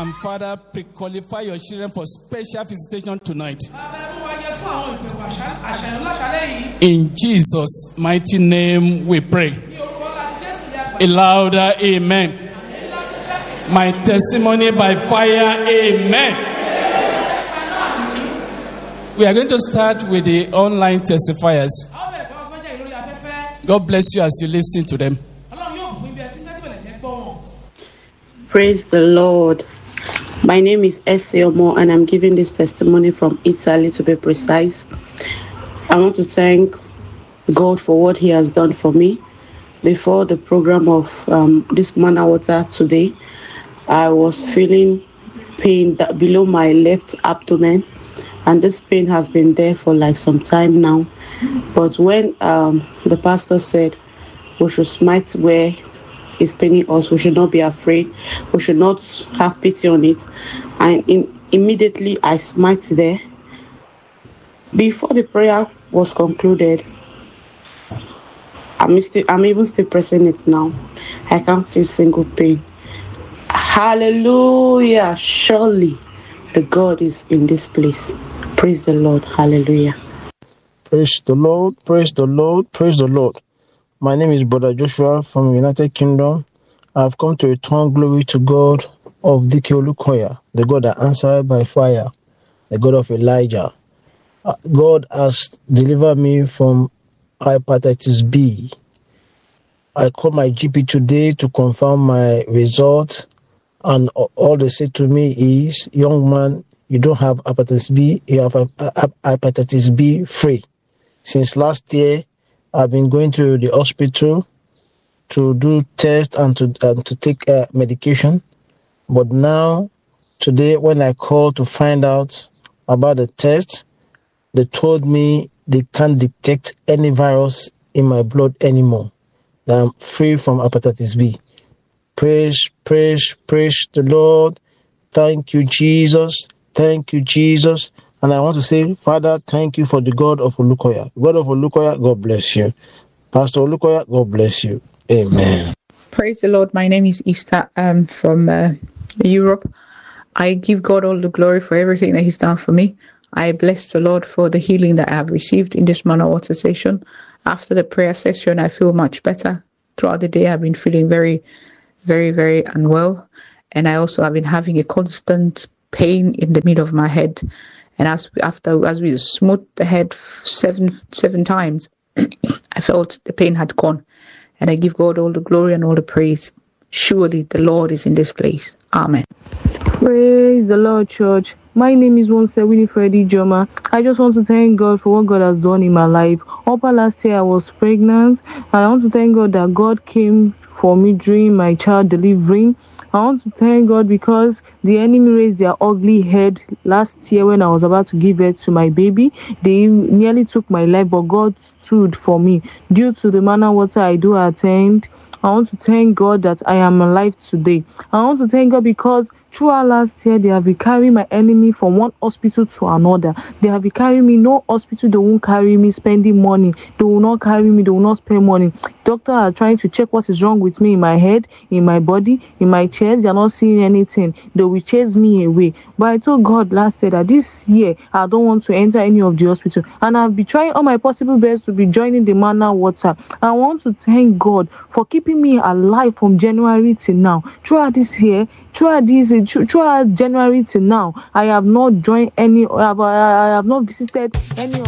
and Father, pre-qualify your children for special visitation tonight. In Jesus' mighty name we pray. A louder amen. My testimony by fire, amen. We are going to start with the online testifiers. God bless you as you listen to them. Praise the Lord. My name is Essie Omo and I'm giving this testimony from Italy, to be precise. I want to thank God for what He has done for me. Before the program of this manna water today, I was feeling pain below my left abdomen, and this pain has been there for like some time now. But when the pastor said we should smite where is paining us, we should not be afraid, we should not have pity on it, and immediately I smite there. Before the prayer was concluded, I'm even still pressing it now. I can't feel single pain. Hallelujah! Surely the God is in this place. Praise the Lord. Hallelujah. Praise the Lord. Praise the Lord. Praise the Lord. My name is Brother Joshua from United Kingdom. I've come to return glory to God of D.K. Olukoya, the God that answered by fire, the God of Elijah. God has delivered me from hepatitis B. I called my GP today to confirm my results, and all they said to me is, young man, you don't have hepatitis B, you have hepatitis B free. Since last year, I've been going to the hospital to do tests and to take medication. But now, today, when I called to find out about the test, they told me they can't detect any virus in my blood anymore. That I'm free from hepatitis B. Praise the Lord. Thank you, Jesus. Thank you, Jesus. And I want to say, Father, thank you for the God of Olukoya. God of Olukoya, God bless you. Pastor Olukoya, God bless you. Amen. Praise the Lord. My name is Easter. I'm from Europe. I give God all the glory for everything that He's done for me. I bless the Lord for the healing that I have received in this manna water session. After the prayer session, I feel much better. Throughout the day, I've been feeling very, very, very unwell. And I also have been having a constant pain in the middle of my head. And as we smoothed the head seven times, I felt the pain had gone. And I give God all the glory and all the praise. Surely the Lord is in this place. Amen. Praise the Lord, church. My name is Winifred Ijoma. I just want to thank God for what God has done in my life. Upper last year I was pregnant, and I want to thank God that God came for me during my child delivery. I want to thank God because the enemy raised their ugly head last year when I was about to give birth to my baby. They nearly took my life, but God stood for me. Due to the manna water I do attend, I want to thank God that I am alive today. I want to thank God because throughout last year, they have been carrying my enemy from one hospital to another. They have been carrying me. No hospital, they won't carry me spending money. They will not carry me. They will not spend money. Doctors are trying to check what is wrong with me in my head, in my body, in my chest. They are not seeing anything. They will chase me away. But I told God last year that this year, I don't want to enter any of the hospital. And I've been trying all my possible best to be joining the manna water. I want to thank God for keeping me alive from January till now. Throughout this year, throughout January till now, I have not joined any, I have not visited any of